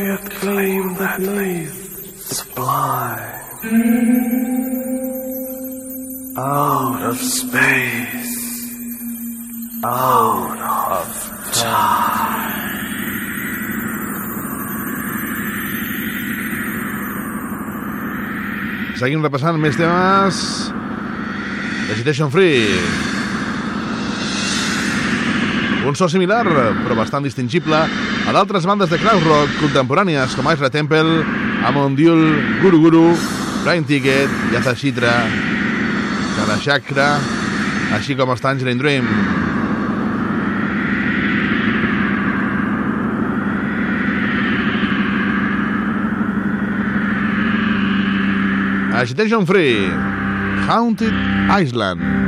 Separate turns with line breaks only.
Claim that lays sublime out of space, out of time.
Seguim repassant més temes d'Agitation Free. Un so similar, però bastant distingible, a d'altres bandes de crowd rock contemporànies com Ezra Temple, Amon Düül, Guru Guru, Blind Ticket, Yatha Shitra, Kala Chakra, així com els Tangerine Dream. Agitation Free, Haunted Island.